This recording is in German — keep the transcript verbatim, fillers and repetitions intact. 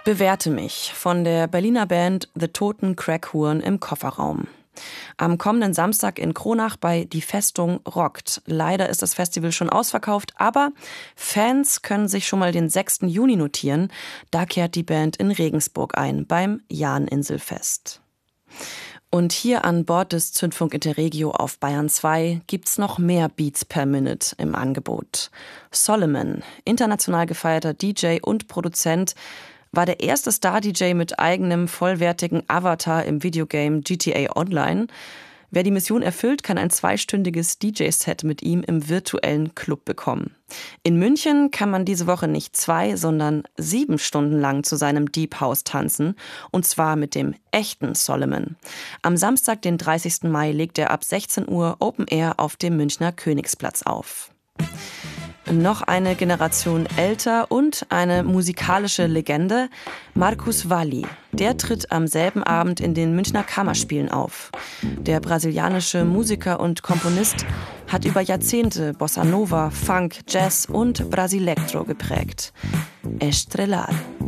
Bewährte mich von der Berliner Band The Toten Crackhuren im Kofferraum. Am kommenden Samstag in Kronach bei Die Festung rockt. Leider ist das Festival schon ausverkauft, aber Fans können sich schon mal den sechsten Juni notieren. Da kehrt die Band in Regensburg ein, beim Jahninselfest. Und hier an Bord des Zündfunk Interregio auf Bayern zwei gibt's noch mehr Beats per Minute im Angebot. Solomon, international gefeierter D J und Produzent, war der erste Star-D J mit eigenem vollwertigen Avatar im Videogame G T A Online. Wer die Mission erfüllt, kann ein zweistündiges D J-Set mit ihm im virtuellen Club bekommen. In München kann man diese Woche nicht zwei, sondern sieben Stunden lang zu seinem Deep House tanzen. Und zwar mit dem echten Solomon. Am Samstag, den dreißigsten Mai, legt er ab sechzehn Uhr Open Air auf dem Münchner Königsplatz auf. Noch eine Generation älter und eine musikalische Legende, Marcus Valle. Der tritt am selben Abend in den Münchner Kammerspielen auf. Der brasilianische Musiker und Komponist hat über Jahrzehnte Bossa Nova, Funk, Jazz und Brasilektro geprägt. Estrelar.